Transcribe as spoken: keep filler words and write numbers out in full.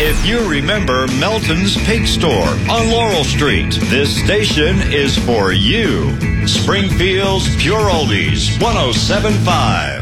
If you remember Melton's Pig Store on Laurel Street, this station is for you. Springfield's Pure Oldies, one oh seven point five.